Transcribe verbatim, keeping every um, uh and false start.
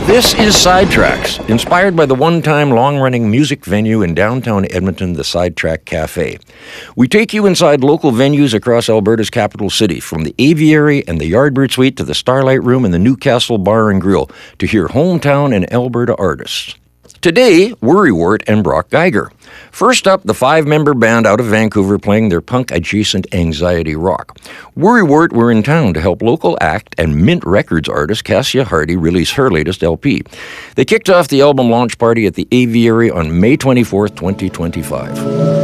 This is Sidetracks, inspired by the one-time long-running music venue in downtown Edmonton, the Sidetrack Cafe. We take you inside local venues across Alberta's capital city, from the Aviary and the Yardbird Suite to the Starlight Room and the Newcastle Bar and Grill, to hear hometown and Alberta artists. Today, Worrywart and Brock Geiger. First up, the five-member band out of Vancouver playing their punk-adjacent anxiety rock. Worrywart were in town to help local act and Mint Records artist Cassia Hardy release her latest L P. They kicked off the album launch party at the Aviary on May twenty-fourth, twenty twenty-five.